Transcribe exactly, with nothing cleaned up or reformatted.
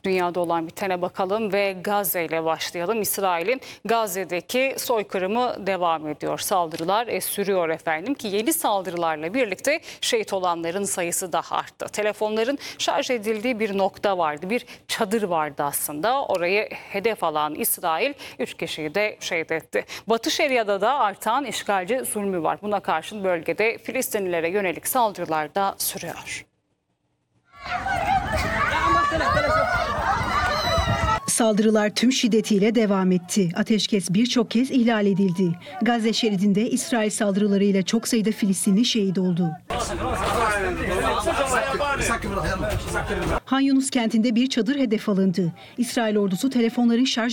Dünyada olan bitene bakalım ve Gazze ile başlayalım. İsrail'in Gazze'deki soykırımı devam ediyor. Saldırılar e, sürüyor efendim ki yeni saldırılarla birlikte şehit olanların sayısı da arttı. Telefonların şarj edildiği bir nokta vardı. Bir çadır vardı aslında. Orayı hedef alan İsrail üç kişiyi de şehit etti. Batı Şeria'da da artan işgalci zulmü var. Buna karşın bölgede Filistinlilere yönelik saldırılar da sürüyor. Saldırılar tüm şiddetiyle devam etti. Ateşkes birçok kez ihlal edildi. Gazze şeridinde İsrail saldırılarıyla çok sayıda Filistinli şehit oldu. Han Yunus kentinde bir çadır hedef alındı. İsrail ordusu telefonların şarj